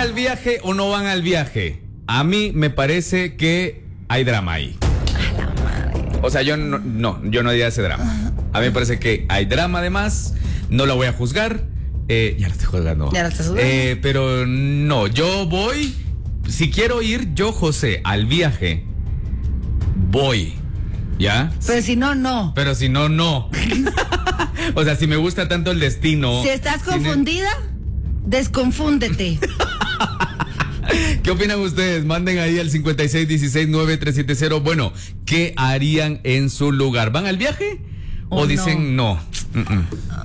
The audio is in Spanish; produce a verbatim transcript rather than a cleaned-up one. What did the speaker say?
al viaje o no van al viaje? A mí me parece que hay drama ahí. O sea, yo no, no, yo no diría ese drama. A mí me parece que hay drama además. No la voy a juzgar. Eh, ya la estoy juzgando. Ya la estás juzgando. Eh, pero no, yo voy. Si quiero ir yo, José, al viaje, voy. ¿Ya? Pero si no, no. Pero si no, no. O sea, si me gusta tanto el destino. Si estás si confundida, ne- desconfúndete. ¿Qué opinan ustedes? Manden ahí al cincuenta y seis dieciséis nueve tres siete cero. Bueno, ¿qué harían en su lugar? ¿Van al viaje? ¿O, ¿O dicen no? no. Mm-mm.